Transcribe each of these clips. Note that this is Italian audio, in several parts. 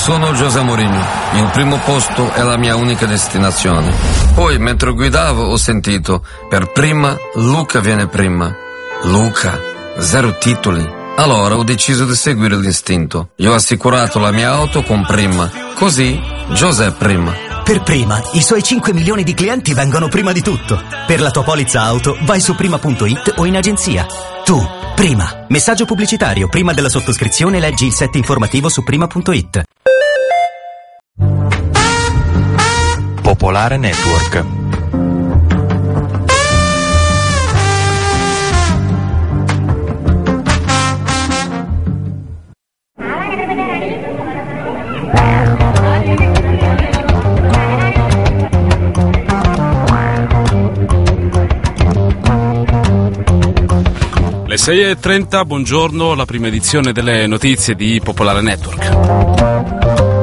Sono José Mourinho. Il primo posto è la mia unica destinazione. Poi, mentre guidavo, ho sentito: per prima, Luca viene prima. Luca, 0 titoli. Allora ho deciso di seguire l'istinto. Io ho assicurato la mia auto con Prima. Così, José prima. Per Prima, i suoi 5 milioni di clienti vengono prima di tutto. Per la tua polizza auto, vai su prima.it o in agenzia. Tu, Prima. Messaggio pubblicitario. Prima della sottoscrizione leggi il set informativo su prima.it. Popolare Network. Le 6:30, buongiorno, la prima edizione delle notizie di Popolare Network.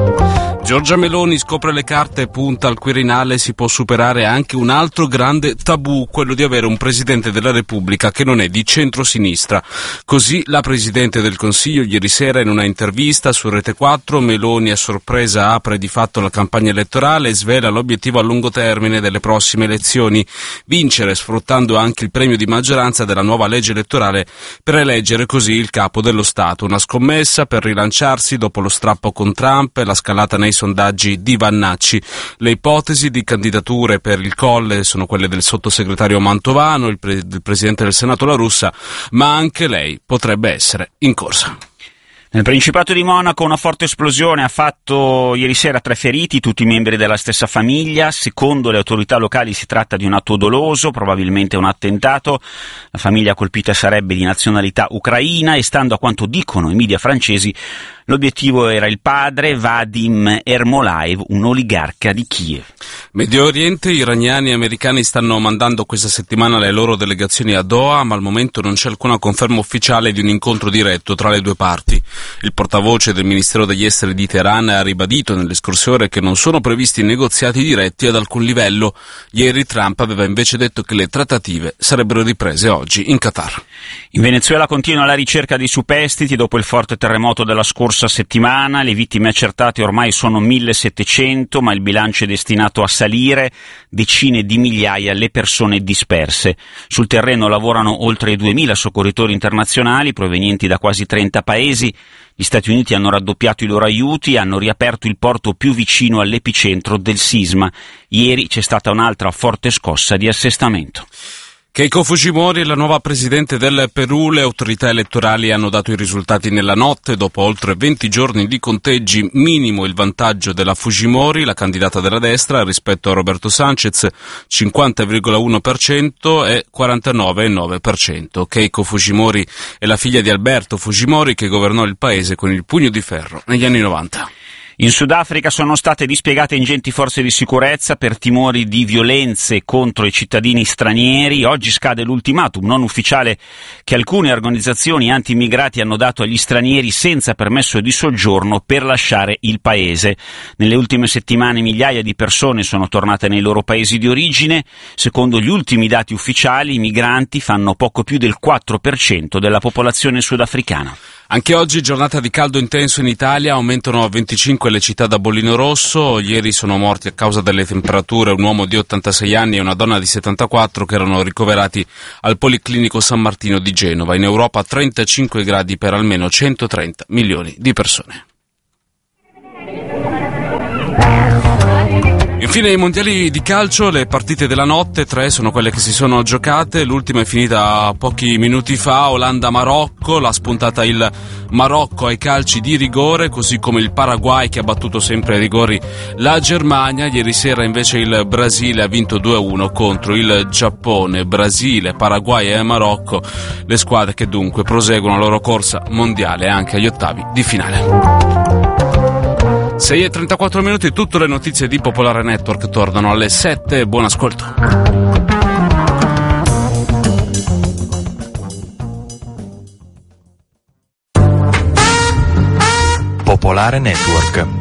Giorgia Meloni scopre le carte e punta al Quirinale. Si può superare anche un altro grande tabù, quello di avere un Presidente della Repubblica che non è di centrosinistra. Così la Presidente del Consiglio ieri sera in una intervista su Rete 4, Meloni a sorpresa apre di fatto la campagna elettorale e svela l'obiettivo a lungo termine delle prossime elezioni: vincere sfruttando anche il premio di maggioranza della nuova legge elettorale per eleggere così il capo dello Stato. Una scommessa per rilanciarsi dopo lo strappo con Trump e la scalata nei sondaggi di Vannacci. Le ipotesi di candidature per il Colle sono quelle del sottosegretario Mantovano, del presidente del Senato La Russa, ma anche lei potrebbe essere in corsa. Nel Principato di Monaco una forte esplosione ha fatto ieri sera 3 feriti, tutti membri della stessa famiglia. Secondo le autorità locali si tratta di un atto doloso, probabilmente un attentato. La famiglia colpita sarebbe di nazionalità ucraina e, stando a quanto dicono i media francesi, l'obiettivo era il padre Vadim Ermolaev, un oligarca di Kiev. Medio Oriente, iraniani e americani stanno mandando questa settimana le loro delegazioni a Doha, ma al momento non c'è alcuna conferma ufficiale di un incontro diretto tra le due parti. Il portavoce del Ministero degli Esteri di Teheran ha ribadito nelle scorse ore che non sono previsti negoziati diretti ad alcun livello. Ieri Trump aveva invece detto che le trattative sarebbero riprese oggi in Qatar. In Venezuela continua la ricerca dei superstiti dopo il forte terremoto della scorsa settimana. Le vittime accertate ormai sono 1700, ma il bilancio è destinato a salire. Decine di migliaia le persone disperse. Sul terreno lavorano oltre 2000 soccorritori internazionali provenienti da quasi 30 paesi. Gli Stati Uniti hanno raddoppiato i loro aiuti e hanno riaperto il porto più vicino all'epicentro del sisma. Ieri c'è stata un'altra forte scossa di assestamento. Keiko Fujimori è la nuova presidente del Perù. Le autorità elettorali hanno dato i risultati nella notte. Dopo oltre 20 giorni di conteggi, minimo il vantaggio della Fujimori, la candidata della destra, rispetto a Roberto Sanchez, 50,1% e 49,9%. Keiko Fujimori è la figlia di Alberto Fujimori, che governò il paese con il pugno di ferro negli anni 90. In Sudafrica sono state dispiegate ingenti forze di sicurezza per timori di violenze contro i cittadini stranieri. Oggi scade l'ultimatum non ufficiale che alcune organizzazioni anti-immigrati hanno dato agli stranieri senza permesso di soggiorno per lasciare il paese. Nelle ultime settimane migliaia di persone sono tornate nei loro paesi di origine. Secondo gli ultimi dati ufficiali, i migranti fanno poco più del 4% della popolazione sudafricana. Anche oggi giornata di caldo intenso in Italia, aumentano a 25 le città da bollino rosso. Ieri sono morti a causa delle temperature un uomo di 86 anni e una donna di 74 che erano ricoverati al Policlinico San Martino di Genova. In Europa 35 gradi per almeno 130 milioni di persone. Infine i mondiali di calcio, le partite della notte, 3 sono quelle che si sono giocate, l'ultima è finita pochi minuti fa, Olanda-Marocco, l'ha spuntata il Marocco ai calci di rigore, così come il Paraguay che ha battuto sempre ai rigori la Germania. Ieri sera invece il Brasile ha vinto 2-1 contro il Giappone. Brasile, Paraguay e Marocco, le squadre che dunque proseguono la loro corsa mondiale anche agli ottavi di finale. 6:34 minuti, tutte le notizie di Popolare Network tornano alle 7, buon ascolto. Popolare Network.